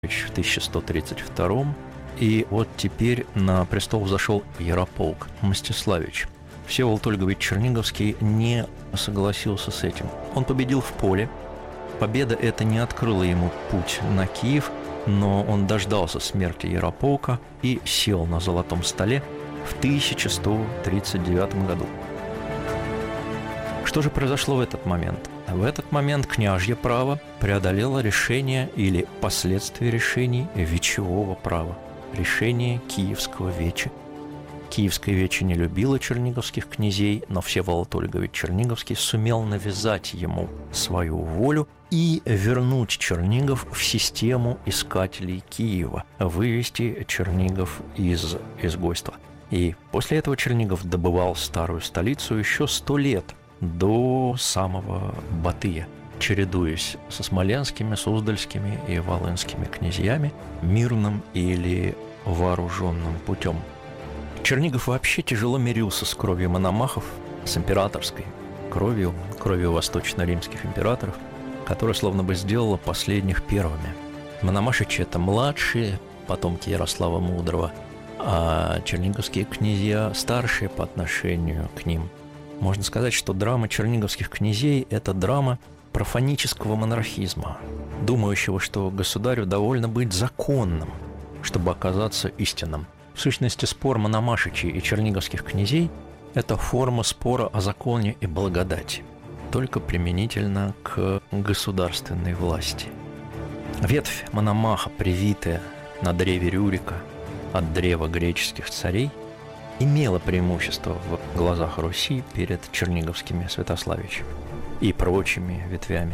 в 1132, и вот теперь на престол взошел Ярополк Мстиславич. Всеволод Ольгович Черниговский не согласился с этим. Он победил в поле. Победа эта не открыла ему путь на Киев, но он дождался смерти Ярополка и сел на золотом столе в 1139 году. Что же произошло в этот момент? В этот момент княжье право преодолело решение или последствия решений вечевого права, решение Киевского веча. Киевское вече не любило черниговских князей, но Всеволод Ольгович Черниговский сумел навязать ему свою волю и вернуть Чернигов в систему искателей Киева, вывести Чернигов из изгойства. И после этого Чернигов добывал старую столицу еще 100 лет, до самого Батыя, чередуясь со смоленскими, суздальскими и волынскими князьями мирным или вооруженным путем. Чернигов вообще тяжело мирился с кровью мономахов, с императорской кровью восточно-римских императоров, которая словно бы сделала последних первыми. Мономашичи – это младшие потомки Ярослава Мудрого, а черниговские князья – старшие по отношению к ним. Можно сказать, что драма черниговских князей – это драма профанического монархизма, думающего, что государю довольно быть законным, чтобы оказаться истинным. В сущности, спор Мономашичей и черниговских князей – это форма спора о законе и благодати, только применительно к государственной власти. Ветвь Мономаха, привитая на древе Рюрика от древа греческих царей, имела преимущество в глазах Руси перед черниговскими Святославичами и прочими ветвями.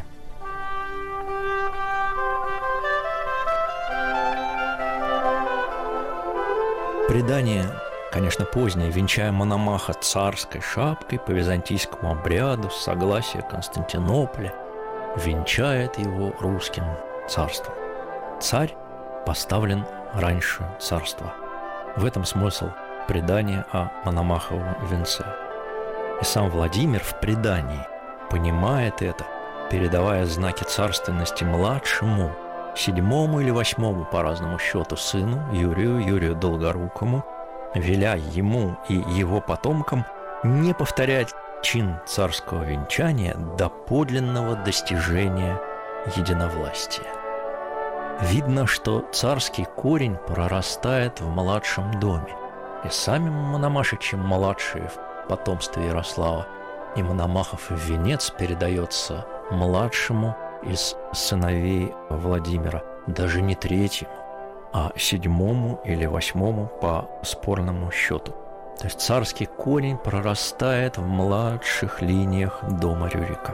Предание, конечно, позднее, венчая Мономаха царской шапкой по византийскому обряду с согласия Константинополя, венчает его русским царством. Царь поставлен раньше царства. В этом смысл предание о Мономаховом венце. И сам Владимир в предании понимает это, передавая знаки царственности младшему, 7-му или 8-му по разному счету сыну Юрию Долгорукому, веля ему и его потомкам не повторять чин царского венчания до подлинного достижения единовластия. Видно, что царский корень прорастает в младшем доме. И сами Мономашичи младшие в потомстве Ярослава, и Мономахов венец передается младшему из сыновей Владимира, даже не 3-му, а 7-му или 8-му по спорному счету. То есть царский корень прорастает в младших линиях дома Рюрика.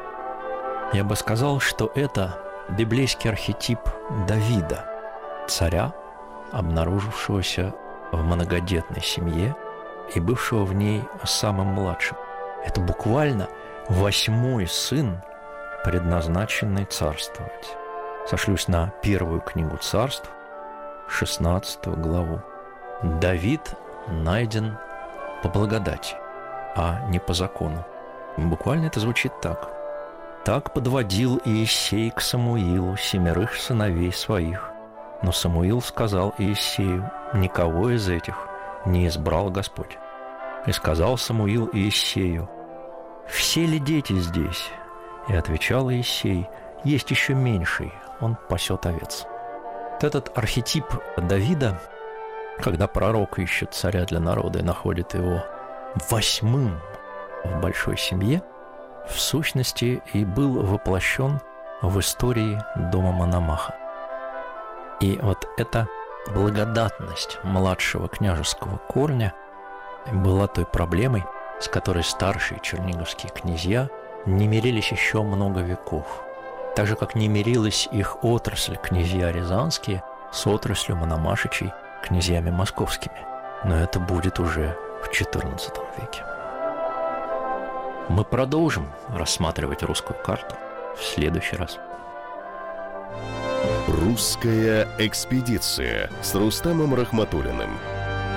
Я бы сказал, что это библейский архетип Давида, царя, обнаружившегося в многодетной семье и бывшего в ней самым младшим. Это буквально 8-й сын, предназначенный царствовать. Сошлюсь на 1 книгу Царств, 16 главу. Давид найден по благодати, а не по закону. Буквально это звучит так. «Так подводил Иессей к Самуилу 7 сыновей своих. Но Самуил сказал Иессею: никого из этих не избрал Господь. И сказал Самуил Иессею: все ли дети здесь? И отвечал Иессей: есть еще меньший, он пасет овец». Вот этот архетип Давида, когда пророк ищет царя для народа и находит его 8-м в большой семье, в сущности и был воплощен в истории дома Мономаха. И вот эта благодатность младшего княжеского корня была той проблемой, с которой старшие черниговские князья не мирились еще много веков. Так же, как не мирилась их отрасль, князья рязанские, с отраслью Мономашичей, князьями московскими. Но это будет уже в XIV веке. Мы продолжим рассматривать русскую карту в следующий раз. «Русская экспедиция» с Рустамом Рахматуллиным.